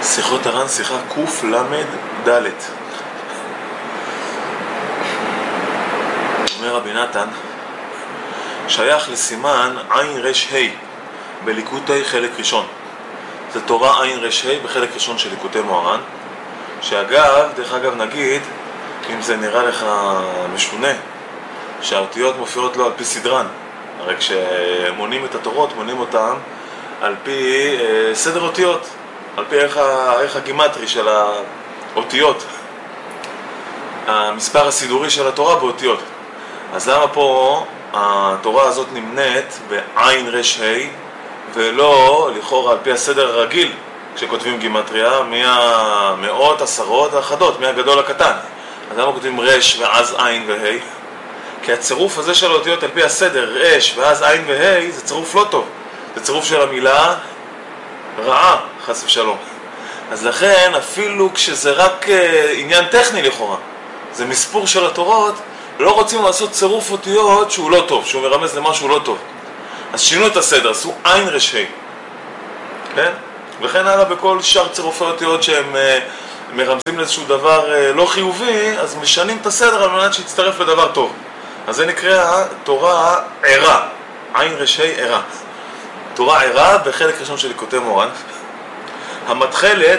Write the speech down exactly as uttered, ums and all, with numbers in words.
שיחות הר"ן, שיחה קוף למד דלת. אומר רבי נתן, שייך לסימן עין רש ה' בליקוטי חלק ראשון. זה תורה עין רש ה' בחלק ראשון של ליקוטי מוהר"ן, שאגב, דרך אגב נגיד, אם זה נראה לך משונה, שהאותיות מופיעות לו על פי סדרן. הרי כשמונים את התורות, מונים אותם על פי אה, סדר אותיות, על פי הערך, הערך הגימטרי של האותיות, המספר הסידורי של התורה באותיות. אז למה פה התורה הזאת נמנית בעין רש ה' ולא לכאורה על פי הסדר הרגיל כשכותבים גימטריה, מהמאות, עשרות, האחדות, מהגדול לקטן? אז למה כותבים רש ואז עין וה'? כי הצירוף הזה של האותיות על פי הסדר, רש ואז עין וה', זה צירוף לא טוב. זה צירוף של המילה רעה, חס ושלום. אז לכן, אפילו כשזה רק uh, עניין טכני לכאורה, זה מספור של התורות, לא רוצים לעשות צירוף אותיות שהוא לא טוב, שהוא מרמז למשהו לא טוב. אז שינו את הסדר, עשו עין רש ה'. כן? וכן הלאה בכל שאר צירופי אותיות שהם uh, מרמזים לאיזשהו דבר uh, לא חיובי, אז משנים את הסדר על מנת שיצטרף לדבר טוב. אז זה נקרא תורה ערה, עין רש ה' ערה. תורה ערה בחלק ראשון של ליקוטי מוהר"ן. המתחלת